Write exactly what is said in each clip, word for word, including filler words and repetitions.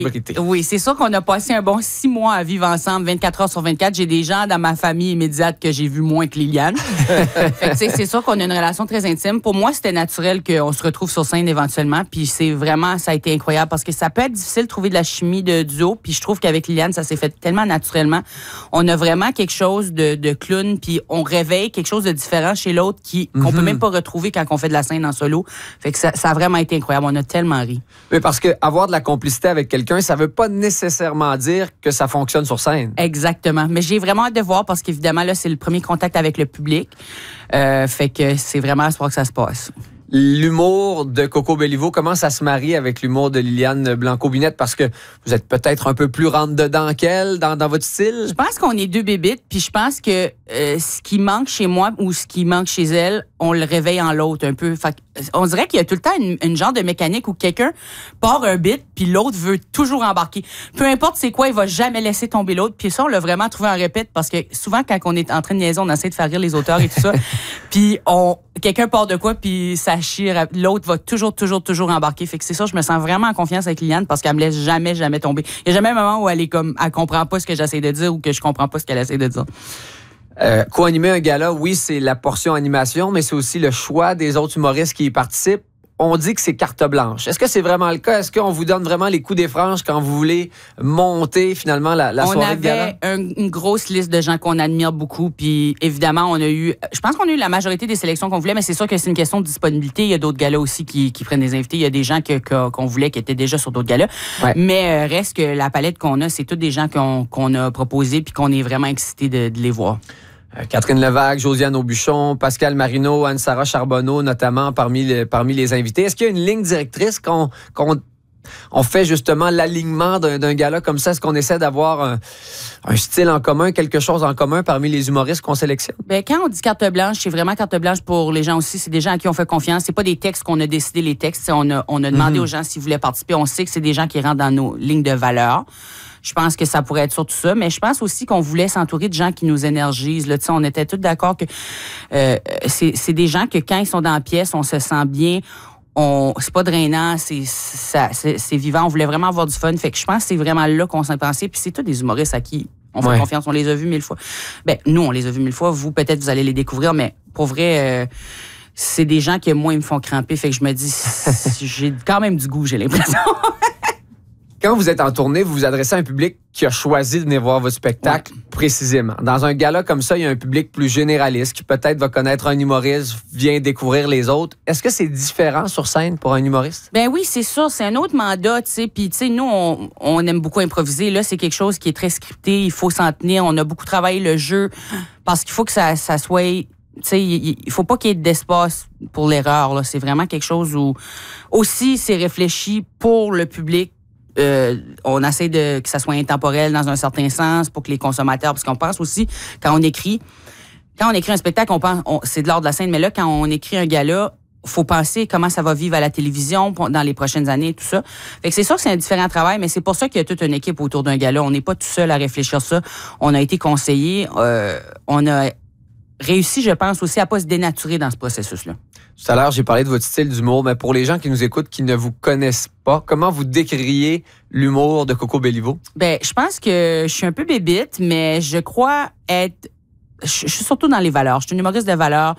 Oui, c'est sûr qu'on a passé un bon six mois à vivre ensemble, vingt-quatre heures sur vingt-quatre. J'ai des gens dans ma famille immédiate que j'ai vu moins que Liliane. Fait que, c'est sûr qu'on a une relation très intime. Pour moi, c'était naturel qu'on se retrouve sur scène éventuellement. Puis c'est vraiment, ça a été incroyable parce que ça peut être difficile de trouver de la chimie de duo. Puis je trouve qu'avec Liliane, ça s'est fait tellement naturellement. On a vraiment quelque chose de, de clown. Puis on réveille quelque chose de différent chez l'autre qui qu'on mm-hmm. peut même pas retrouver quand on fait de la scène en solo. Fait que ça, ça a vraiment été incroyable. On a tellement ri. Oui, parce que avoir de la complicité avec quelqu'un, ça veut pas nécessairement dire que ça fonctionne sur scène. Exactement. Mais j'ai vraiment hâte de voir parce qu'évidemment, là, c'est le premier contact avec le public. Euh, fait que c'est vraiment à ce point que ça se passe. L'humour de Coco Bellivo, comment ça se marie avec l'humour de Liliane Blanco-Binette? Parce que vous êtes peut-être un peu plus rentre-dedans qu'elle dans, dans votre style. Je pense qu'on est deux bébites, puis je pense que euh, ce qui manque chez moi ou ce qui manque chez elle, on le réveille en l'autre un peu. Fait on dirait qu'il y a tout le temps une, une genre de mécanique où quelqu'un part un bit, puis l'autre veut toujours embarquer. Peu importe c'est quoi, il va jamais laisser tomber l'autre. Puis ça, on l'a vraiment trouvé en répète parce que souvent, quand on est en train de niaiser, on essaie de faire rire les auteurs et tout ça. Puis on quelqu'un part de quoi, puis ça chire. L'autre va toujours, toujours, toujours embarquer. Fait que c'est ça, je me sens vraiment en confiance avec Liliane parce qu'elle me laisse jamais, jamais tomber. Il y a jamais un moment où elle est comme, elle comprend pas ce que j'essaie de dire ou que je comprends pas ce qu'elle essaie de dire. Euh, co-animer un gala, oui, c'est la portion animation, mais c'est aussi le choix des autres humoristes qui y participent. On dit que c'est carte blanche. Est-ce que c'est vraiment le cas? Est-ce qu'on vous donne vraiment les coups des franges quand vous voulez monter finalement la, la soirée de gala? On avait un, une grosse liste de gens qu'on admire beaucoup. Puis évidemment, on a eu... Je pense qu'on a eu la majorité des sélections qu'on voulait, mais c'est sûr que c'est une question de disponibilité. Il y a d'autres galas aussi qui, qui prennent des invités. Il y a des gens que, que, qu'on voulait qui étaient déjà sur d'autres galas. Ouais. Mais euh, reste que la palette qu'on a, c'est tous des gens qu'on, qu'on a proposés puis qu'on est vraiment excités de, de les voir. Catherine Levac, Josiane Aubuchon, Pascal Marino, Anne-Sara Charbonneau, notamment parmi les, parmi les invités. Est-ce qu'il y a une ligne directrice qu'on, qu'on on fait justement l'alignement d'un, d'un gala comme ça? Est-ce qu'on essaie d'avoir un, un style en commun, quelque chose en commun parmi les humoristes qu'on sélectionne? Bien, quand on dit carte blanche, c'est vraiment carte blanche pour les gens aussi. C'est des gens à qui on fait confiance. C'est pas des textes qu'on a décidé les textes. On a, on a demandé mm-hmm. aux gens s'ils voulaient participer. On sait que c'est des gens qui rentrent dans nos lignes de valeur. Je pense que ça pourrait être surtout ça, mais je pense aussi qu'on voulait s'entourer de gens qui nous énergisent. Là, on était tous d'accord que euh, c'est, c'est des gens que quand ils sont dans la pièce, on se sent bien. On, c'est pas drainant, c'est, ça, c'est, c'est vivant. On voulait vraiment avoir du fun. Fait que je pense que c'est vraiment là qu'on s'est pensé. Puis c'est tous des humoristes à qui on fait ouais. confiance. On les a vus mille fois. Ben nous, on les a vus mille fois. Vous, peut-être, vous allez les découvrir, mais pour vrai... Euh, c'est des gens qui, moi, ils me font cramper. Fait que je me dis, j'ai quand même du goût, j'ai l'impression. Quand vous êtes en tournée, vous vous adressez à un public qui a choisi de venir voir votre spectacle ouais. précisément. Dans un gala comme ça, il y a un public plus généraliste qui peut-être va connaître un humoriste, vient découvrir les autres. Est-ce que c'est différent sur scène pour un humoriste? Ben oui, c'est sûr. C'est un autre mandat, tu sais. Puis, tu sais, nous, on, on aime beaucoup improviser. Là, c'est quelque chose qui est très scripté. Il faut s'en tenir. On a beaucoup travaillé le jeu parce qu'il faut que ça, ça soit... Tu sais, il, il faut pas qu'il y ait d'espace pour l'erreur, là. C'est vraiment quelque chose où... Aussi, c'est réfléchi pour le public. Euh, on essaie de que ça soit intemporel dans un certain sens pour que les consommateurs, parce qu'on pense aussi quand on écrit quand on écrit un spectacle, on pense on, c'est de l'ordre de la scène, mais là quand on écrit un gala, faut penser comment ça va vivre à la télévision dans les prochaines années, tout ça. Fait que c'est sûr que c'est un différent travail, mais c'est pour ça qu'il y a toute une équipe autour d'un gala. On n'est pas tout seul à réfléchir ça. On a été conseillés, euh, on a réussi, je pense aussi à pas se dénaturer dans ce processus-là. Tout à l'heure, j'ai parlé de votre style d'humour, mais pour les gens qui nous écoutent, qui ne vous connaissent pas, comment vous décririez l'humour de Coco Bellivo? Ben, je pense que je suis un peu bébite, mais je crois être... Je suis surtout dans les valeurs. Je suis une humoriste de valeurs.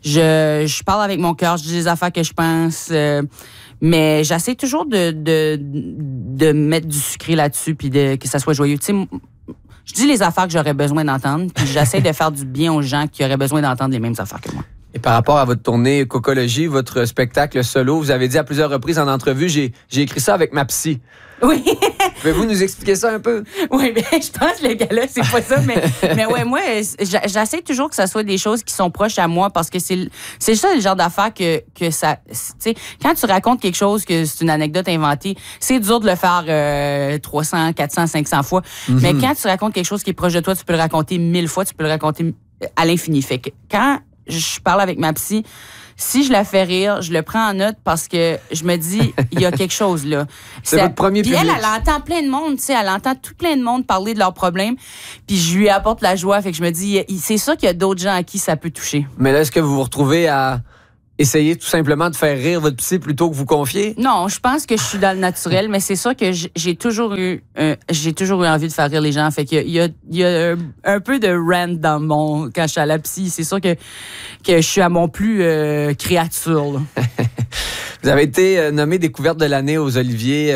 Je, je parle avec mon cœur, je dis les affaires que je pense, euh, mais j'essaie toujours de, de, de mettre du sucré là-dessus puis de, que ça soit joyeux. Tu sais, je dis les affaires que j'aurais besoin d'entendre, puis j'essaie de faire du bien aux gens qui auraient besoin d'entendre les mêmes affaires que moi. Et par rapport à votre tournée Cocologie, votre spectacle solo, vous avez dit à plusieurs reprises en entrevue, j'ai, j'ai écrit ça avec ma psy. Oui. Pouvez-vous nous expliquer ça un peu? Oui, bien, je pense que le gars-là, c'est pas ça, mais, mais ouais, moi, j'essaie toujours que ça soit des choses qui sont proches à moi parce que c'est, c'est ça le genre d'affaire que, que ça, tu sais, quand tu racontes quelque chose que c'est une anecdote inventée, c'est dur de le faire euh, trois cents, quatre cents, cinq cents fois. Mm-hmm. Mais quand tu racontes quelque chose qui est proche de toi, tu peux le raconter mille fois, tu peux le raconter à l'infini. Fait que quand je parle avec ma psy, si je la fais rire, je le prends en note parce que je me dis, il y a quelque chose là. C'est ça, votre premier puis public. Puis elle, elle entend plein de monde, tu sais, elle entend tout plein de monde parler de leurs problèmes, puis je lui apporte la joie. Fait que je me dis, c'est sûr qu'il y a d'autres gens à qui ça peut toucher. Mais là, est-ce que vous vous retrouvez à, essayez tout simplement de faire rire votre psy plutôt que vous confier? Non, je pense que je suis dans le naturel, mais c'est sûr que j'ai toujours eu euh, j'ai toujours eu envie de faire rire les gens. Fait qu'il y a, il y a un peu de rant dans mon quand je suis à la psy. C'est sûr que, que je suis à mon plus euh, créature. Vous avez été nommé découverte de l'année aux Oliviers